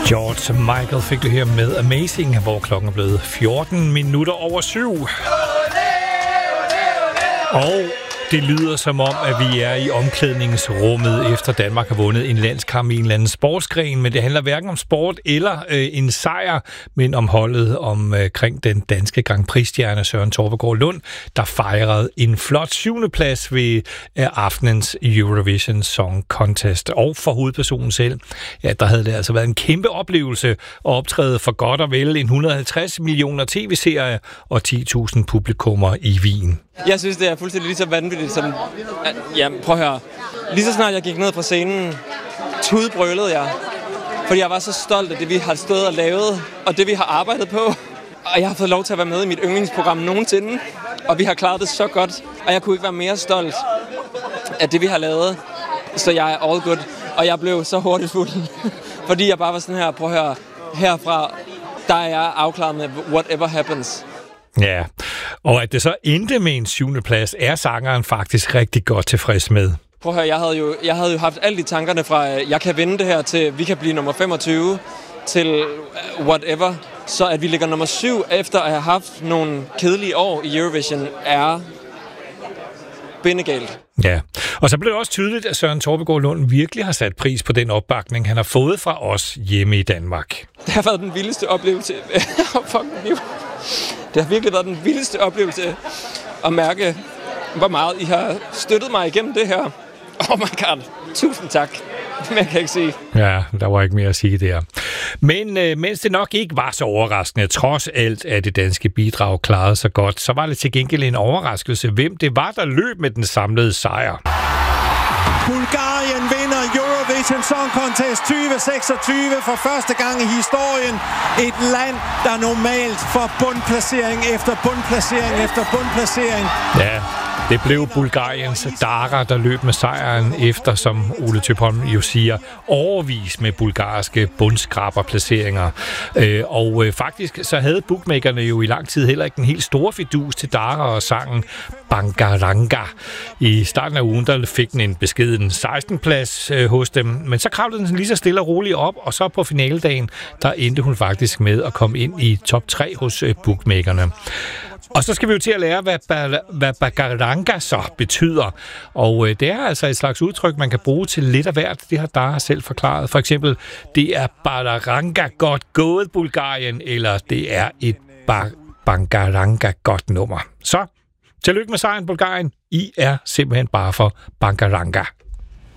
George Michael fik du her med Amazing, hvor klokken er blevet 7:14. Og det lyder som om, at vi er i omklædningsrummet, efter Danmark har vundet en landskamp i en eller anden sportsgren. Men det handler hverken om sport eller en sejr, men om holdet omkring den danske Grand Prix-stjerne Søren Torpegaard Lund, der fejrede en flot 7. plads ved aftenens Eurovision Song Contest. Og for hovedpersonen selv, ja, der havde det altså været en kæmpe oplevelse at optræde for godt og vel 150 millioner tv-serier og 10.000 publikummer i Wien. Jeg synes, det er fuldstændig lige så vanvittigt som... Ja, prøv at høre. Lige så snart jeg gik ned fra scenen, tudbrølede jeg. Fordi jeg var så stolt af det, vi har stået og lavet, og det, vi har arbejdet på. Og jeg har fået lov til at være med i mit yndlingsprogram nogensinde. Og vi har klaret det så godt. Og jeg kunne ikke være mere stolt af det, vi har lavet. Så jeg er all good. Og jeg blev så hurtigt fuld. Fordi jeg bare var sådan her, prøv at høre, herfra, der er jeg afklaret med whatever happens. Ja, og at det så endte med en 7. plads, er sangeren faktisk rigtig godt tilfreds med. Prøv at høre, jeg havde jo haft alle de tankerne fra, jeg kan vinde det her, til vi kan blive nummer 25, til whatever. Så at vi ligger nummer 7 efter at have haft nogle kedelige år i Eurovision, er bindegalt. Ja, og så blev det også tydeligt, at Søren Torpegaard Lund virkelig har sat pris på den opbakning, han har fået fra os hjemme i Danmark. Det har været den vildeste oplevelse. Det har virkelig været den vildeste oplevelse at mærke, hvor meget I har støttet mig igennem det her. Oh my god, tusind tak. Mere kan jeg ikke sige. Ja, der var ikke mere at sige der. Men mens det nok ikke var så overraskende, trods alt at det danske bidrag klarede sig godt, så var det til gengæld en overraskelse, hvem det var, der løb med den samlede sejr. Bulgarien vinder Eurovision Song Contest 2026 for første gang i historien. Et land, der normalt får bundplacering efter bundplacering efter bundplacering. Ja, det blev Bulgariens Dara, der løb med sejren efter, som Ole Tøpholm jo siger, overvis med bulgarske bundskraberplaceringer. Og faktisk så havde bookmakerne jo i lang tid heller ikke en helt stor fidus til Dara og sangen Bangaranga. I starten af ugen, der fik den en beskeden 16. plads hos dem, men så kravlede den lige så stille og roligt op, og så på finaledagen, der endte hun faktisk med at komme ind i top 3 hos bookmakerne. Og så skal vi jo til at lære, hvad Bangaranga så betyder. Og det er altså et slags udtryk, man kan bruge til lidt af hvert. Det har Dara selv forklaret. For eksempel, det er Bangaranga godt gået, Bulgarien, eller det er et Bangaranga godt nummer. Så tillykke med sejren, Bulgarien. I er simpelthen bare for Bangaranga.